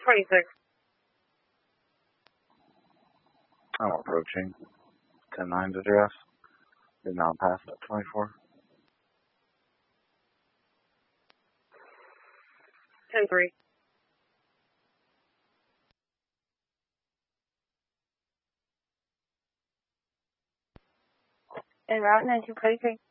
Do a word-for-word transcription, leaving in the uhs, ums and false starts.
twenty-six. I'm approaching. ten nine's address. Did not pass at twenty-four. ten three. En route nineteen forty-three.